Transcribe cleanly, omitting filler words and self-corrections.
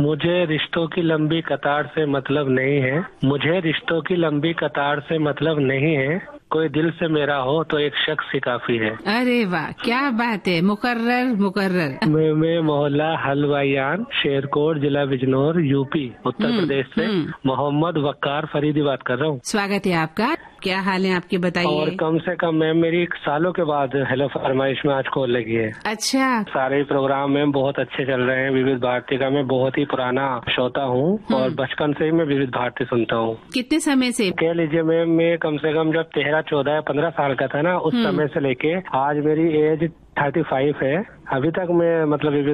मुझे रिश्तों की लंबी कतार से मतलब नहीं है। मुझे रिश्तों की लंबी कतार से मतलब नहीं है। कोई दिल से मेरा हो तो एक शख्स ही काफी है। अरे वाह, क्या बात है। मुकर्रर मुकर्रर। मैं मोहल्ला हलवायान, शेरकोट, जिला बिजनौर, यूपी, उत्तर प्रदेश से मोहम्मद वक्कार फरीदी बात कर रहा हूँ। स्वागत है आपका। क्या हाल है आपके, बताइए। और कम से कम मैम मेरी सालों के बाद हेलो फरमाइश में आज कॉल लगी है। अच्छा। सारे प्रोग्राम में बहुत अच्छे चल रहे हैं। विविध भारती का मैं बहुत ही पुराना श्रोता हूँ और बचपन से ही मैं विविध भारती सुनता हूँ। कितने समय से? कह लीजिए मैम, मैं कम से कम जब 13, 14 या 15 साल का था ना, उस समय से लेके आज मेरी एज 35 है। अभी तक मैं मतलब